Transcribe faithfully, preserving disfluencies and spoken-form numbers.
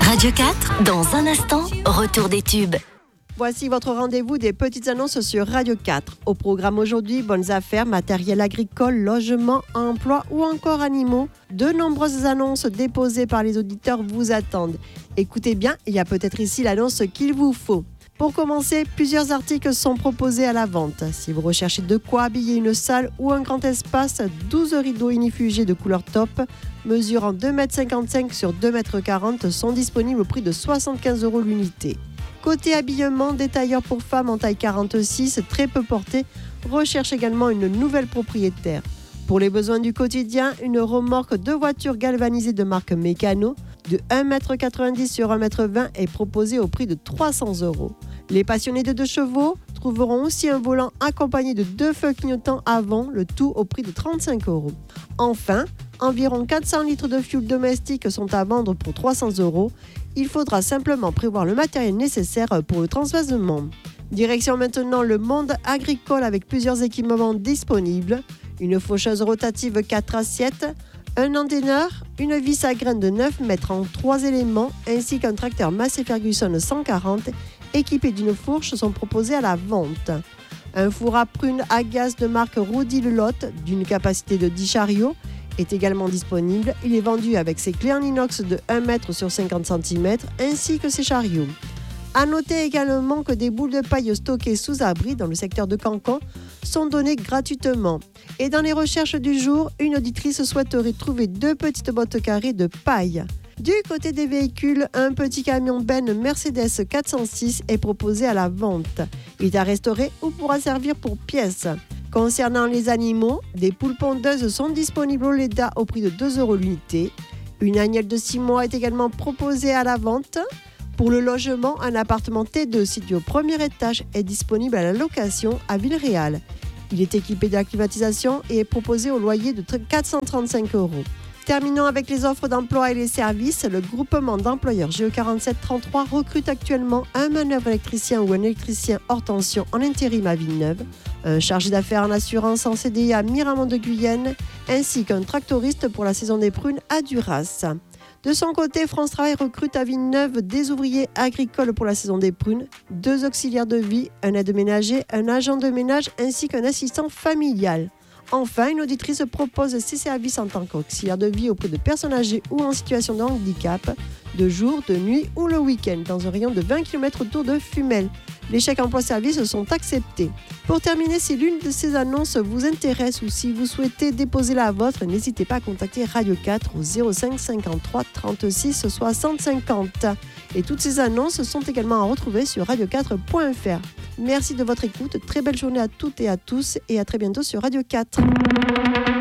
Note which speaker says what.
Speaker 1: Radio quatre, dans un instant, retour des tubes.
Speaker 2: Voici votre rendez-vous des petites annonces sur Radio quatre. Au programme aujourd'hui, bonnes affaires, matériel agricole, logement, emploi ou encore animaux. De nombreuses annonces déposées par les auditeurs vous attendent. Écoutez bien, il y a peut-être ici l'annonce qu'il vous faut. Pour commencer, plusieurs articles sont proposés à la vente. Si vous recherchez de quoi habiller une salle ou un grand espace, douze rideaux inifugés de couleur top, mesurant deux mètres cinquante-cinq sur deux mètres quarante, sont disponibles au prix de soixante-quinze euros l'unité. Côté habillement, des tailleurs pour femmes en taille quarante-six, très peu portés, recherchent également une nouvelle propriétaire. Pour les besoins du quotidien, une remorque de voitures galvanisée de marque Mécano de un mètre quatre-vingt-dix sur un mètre vingt est proposée au prix de trois cents euros. Les passionnés de deux chevaux trouveront aussi un volant accompagné de deux feux clignotants avant, le tout au prix de trente-cinq euros. Enfin, environ quatre cents litres de fioul domestique sont à vendre pour trois cents euros. Il faudra simplement prévoir le matériel nécessaire pour le transvasement. Direction maintenant le monde agricole avec plusieurs équipements disponibles. Une faucheuse rotative quatre assiettes, un anteneur, une vis à graines de neuf mètres en trois éléments, ainsi qu'un tracteur Massey Ferguson cent quarante équipé d'une fourche sont proposés à la vente. Un four à prunes à gaz de marque Roudy-le-Lot d'une capacité de dix chariots est également disponible. Il est vendu avec ses clés en inox de un mètre sur cinquante centimètres ainsi que ses chariots. A noter également que des boules de paille stockées sous abri dans le secteur de Cancon sont données gratuitement. Et dans les recherches du jour, une auditrice souhaiterait trouver deux petites bottes carrées de paille. Du côté des véhicules, un petit camion Ben Mercedes quatre cent six est proposé à la vente. Il est à restaurer ou pourra servir pour pièces. Concernant les animaux, des poules pondeuses sont disponibles au Leda au prix de deux euros l'unité. Une agnelle de six mois est également proposée à la vente. Pour le logement, un appartement T deux situé au premier étage est disponible à la location à Villeréal. Il est équipé de la climatisation et est proposé au loyer de quatre cent trente-cinq euros. Terminons avec les offres d'emploi et les services. Le groupement d'employeurs G E quarante-sept trente-trois recrute actuellement un manœuvre électricien ou un électricien hors tension en intérim à Villeneuve, un chargé d'affaires en assurance en C D I à Miramont de Guyenne, ainsi qu'un tractoriste pour la saison des prunes à Duras. De son côté, France Travail recrute à Villeneuve des ouvriers agricoles pour la saison des prunes, deux auxiliaires de vie, un aide-ménager, un agent de ménage ainsi qu'un assistant familial. Enfin, une auditrice propose ses services en tant qu'auxiliaire de vie auprès de personnes âgées ou en situation de handicap, de jour, de nuit ou le week-end, dans un rayon de vingt kilomètres autour de Fumel. Les chèques emploi-service sont acceptés. Pour terminer, si l'une de ces annonces vous intéresse ou si vous souhaitez déposer la vôtre, n'hésitez pas à contacter Radio quatre au zéro cinq cinquante-trois trente-six soixante cinquante. Et toutes ces annonces sont également à retrouver sur radio quatre point f r. Merci de votre écoute, très belle journée à toutes et à tous et à très bientôt sur Radio quatre.